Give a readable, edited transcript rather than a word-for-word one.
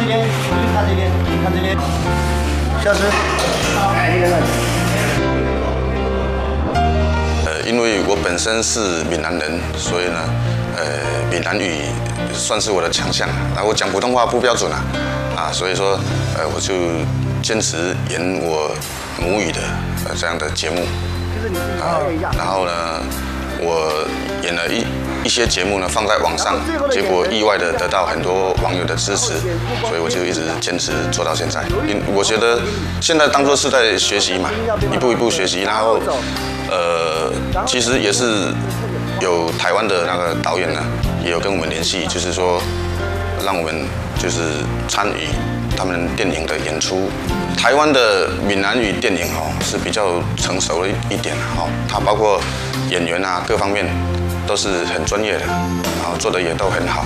这边，看这边，看这边。消失。 因为我本身是闽南人，所以呢，闽南语算是我的强项。然后我讲普通话不标准所以说，我就坚持演我母语的这样的节目。然后呢，我演了一些节目呢放在网上，结果意外的得到很多网友的支持，所以我就一直坚持做到现在。我觉得现在当作是在学习嘛，一步一步学习，然后其实也是有台湾的那个导演呢，也有跟我们联系，就是说让我们就是参与他们电影的演出。台湾的闽南语电影是比较成熟了一点它包括演员各方面都是很专业的，然后做的也都很好。